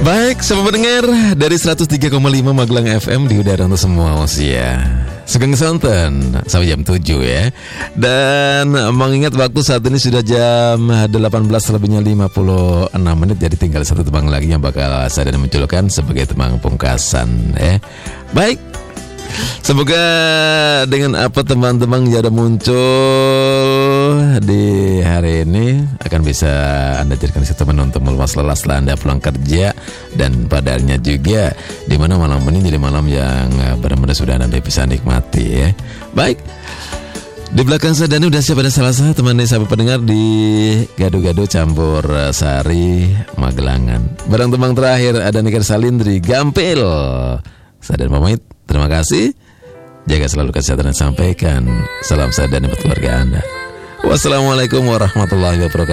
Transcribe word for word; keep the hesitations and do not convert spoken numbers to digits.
Baik, sahabat pendengar dari seratus tiga koma lima Magelang F M di udara untuk semua usia. Sugeng Sonten sampai jam tujuh ya. Dan mengingat waktu saat ini sudah jam delapan belas lebihnya lima puluh enam menit. Jadi tinggal satu tebang lagi yang bakal saya dan munculkan sebagai tebang pungkasan ya. Baik, semoga dengan apa teman-teman yang ada muncul di hari ini akan bisa Anda jadikan teman untuk melepas lelah setelah Anda pulang kerja. Dan padanya juga di mana malam ini jadi malam yang benar-benar sudah Anda bisa nikmati ya. Baik, di belakang saya dan udah siap ada salah satu teman sahabat pendengar di Gado-Gado Campur Sari Magelangan. Barang tembang terakhir ada Nikar Salindri Gampil. Saya dan pamit. Terima kasih. Jaga selalu kesehatan dan sampaikan salam saya dan buat keluarga Anda. Wassalamualaikum warahmatullahi wabarakatuh.